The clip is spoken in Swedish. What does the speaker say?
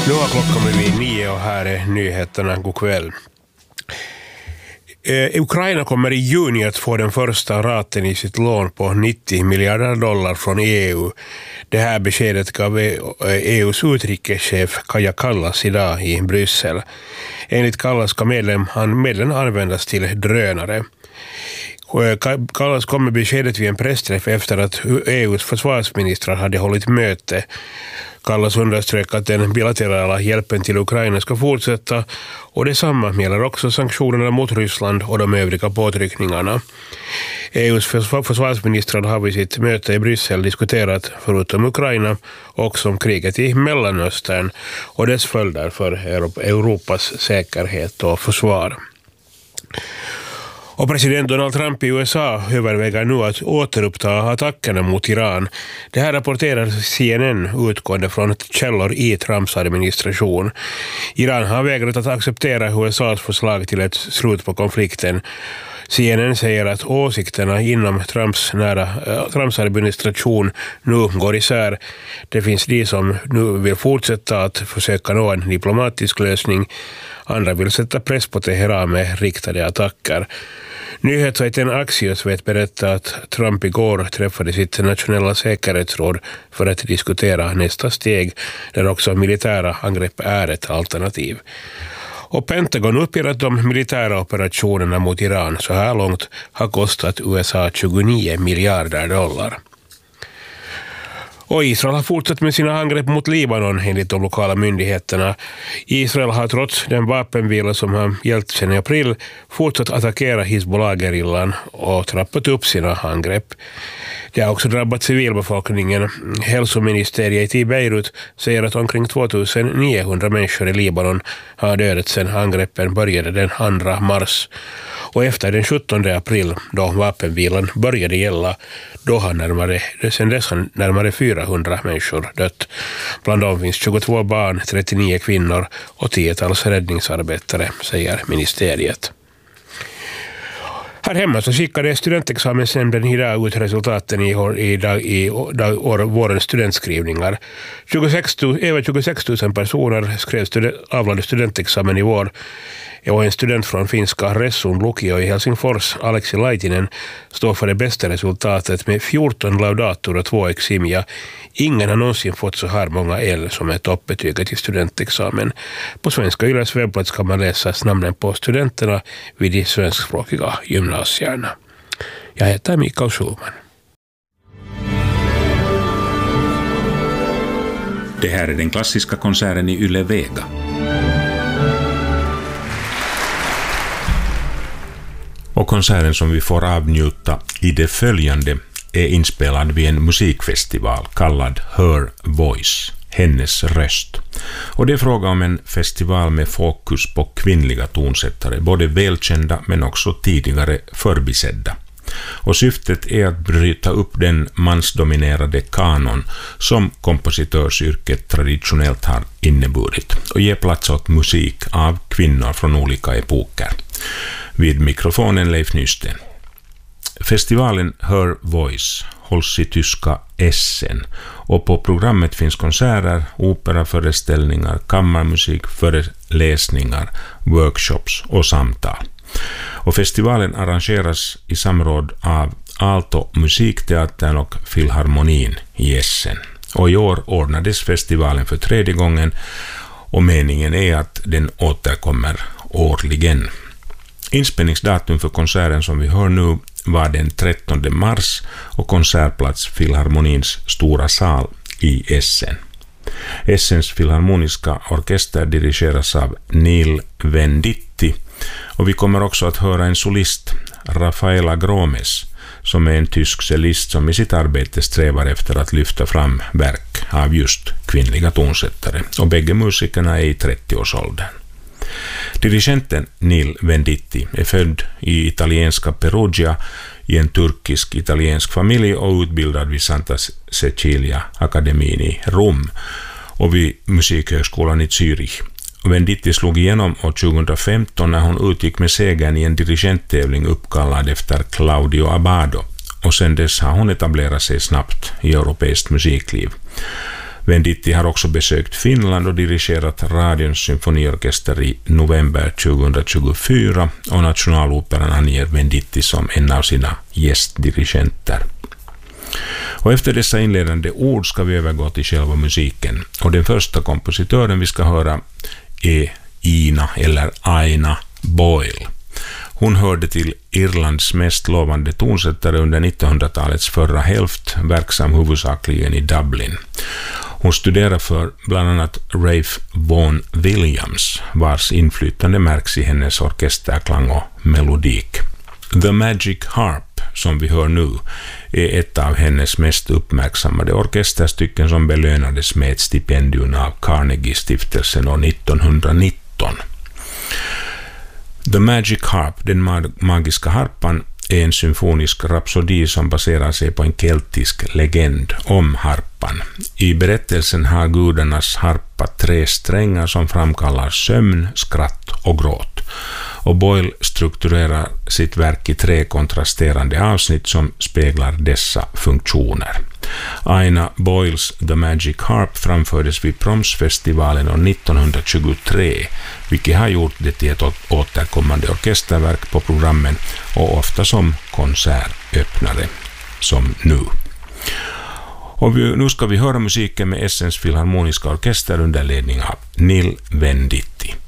Nu har klockan blivit 9 och här är nyheterna. God kväll. Ukraina kommer i juni att få den första raten i sitt lån på $90 miljarder från EU. Det här beskedet gav EUs utrikeschef Kaja Kallas idag i Bryssel. Enligt Kallas ska medlen användas till drönare. Kallas kom med beskedet vid en pressträff efter att EUs försvarsministrar hade hållit möte. Kallas underströk att den bilaterala hjälpen till Ukraina ska fortsätta och detsamma gäller också sanktionerna mot Ryssland och de övriga påtryckningarna. EUs försvarsministrar har vid sitt möte i Bryssel diskuterat förutom Ukraina också om kriget i Mellanöstern och dess följder för Europas säkerhet och försvar. Och president Donald Trump i USA överväger nu att återuppta attackerna mot Iran. Det här rapporterar CNN utgående från källor i Trumps administration. Iran har vägrat att acceptera USAs förslag till ett slut på konflikten. CNN säger att åsikterna inom Trumps administration nu går isär. Det finns de som nu vill fortsätta att försöka nå en diplomatisk lösning. Andra vill sätta press på Teheran med riktade attacker. Nyhetssajten Axios vet berätta att Trump igår träffade sitt nationella säkerhetsråd för att diskutera nästa steg, där också militära angrepp är ett alternativ. Och Pentagon uppger att de militära operationerna mot Iran så här långt har kostat USA $29 miljarder. Och Israel har fortsatt med sina angrepp mot Libanon enligt de lokala myndigheterna. Israel har trots den vapenvila som har gällt sedan i april fortsatt attackera Hizbollah-gerillan och trappat upp sina angrepp. Det har också drabbat civilbefolkningen. Hälsoministeriet i Beirut säger att omkring 2900 människor i Libanon har dödats sedan angreppen började den 2 mars. Och efter den 17 april, då vapenvilan började gälla, då har närmare 400 människor dött. Bland dem finns 22 barn, 39 kvinnor och 10-tals räddningsarbetare, säger ministeriet. Här hemma så skickade studentexamensnämnden idag ut resultaten i vårens studentskrivningar. Över 26 000 personer avlade studentexamen i vår. Och en student från finska Ressun Lukio i Helsingfors, Aleksi Laitinen, står för det bästa resultatet med 14 laudator och 2 eximia. Ingen har någonsin fått så här många L som är toppbetyget i studentexamen. På Svenska Yles webbplats kan man läsa namnen på studenterna vid de svenskspråkiga gymnasierna. Jag heter Mikael Schulman. Det här är den klassiska konserten i Yle Vega. Och konserten som vi får avnjuta i det följande är inspelad vid en musikfestival kallad Her Voice, hennes röst. Och det är fråga om en festival med fokus på kvinnliga tonsättare, både välkända men också tidigare förbisedda. Och syftet är att bryta upp den mansdominerade kanon som kompositörsyrket traditionellt har inneburit och ge plats åt musik av kvinnor från olika epoker. Vid mikrofonen Leif Nysten. Festivalen Her Voice hålls i tyska Essen och på programmet finns konserter, operaföreställningar, kammarmusik, föreläsningar, workshops och samtal. Och festivalen arrangeras i samråd av Aalto musikteatern och Filharmonin i Essen. Och i år ordnades festivalen för 3:e gången och meningen är att den återkommer årligen. Inspelningsdatum för konserten som vi hör nu var den 13 mars och konsertplats Filharmonins stora sal i Essen. Essens filharmoniska orkester dirigeras av Neil Venditti och vi kommer också att höra en solist, Rafaela Gromes, som är en tysk cellist som i sitt arbete strävar efter att lyfta fram verk av just kvinnliga tonsättare och bägge musikerna är i 30-årsåldern. Dirigenten Neil Venditti är född i italienska Perugia i en turkisk-italiensk familj och utbildad vid Santa Cecilia akademin i Rom och vid Musikhögskolan i Zürich. Venditti slog igenom år 2015 när hon utgick med segern i en dirigenttävling uppkallad efter Claudio Abbado och sedan dess har hon etablerat sig snabbt i europeiskt musikliv. Venditti har också besökt Finland och dirigerat Radions symfoniorkester i november 2024 och Nationaloperan anger Venditti som en av sina gästdirigenter. Och efter dessa inledande ord ska vi övergå till själva musiken. Och den första kompositören vi ska höra är Ina eller Aina Boyle. Hon hörde till Irlands mest lovande tonsättare under 1900-talets förra hälft, verksam huvudsakligen i Dublin. Hon studerade för bland annat Ralph Vaughan Williams, vars inflytande märks i hennes orkesterklang och melodik. The Magic Harp, som vi hör nu, är ett av hennes mest uppmärksammade orkesterstycken som belönades med ett stipendium av Carnegie-stiftelsen år 1919. The Magic Harp, den magiska harpan, är en symfonisk rapsodi som baserar sig på en keltisk legend om harpan. I berättelsen har gudarnas harpa 3 strängar som framkallar sömn, skratt och gråt. Och Boyle strukturerar sitt verk i 3 kontrasterande avsnitt som speglar dessa funktioner. Aina Boyles The Magic Harp framfördes vid Promsfestivalen år 1923, vilket har gjort det till ett återkommande orkesterverk på programmen och ofta som konsertöppnare, som nu. Och nu ska vi höra musiken med Essens Filharmoniska orkester under ledning av Neil Venditti.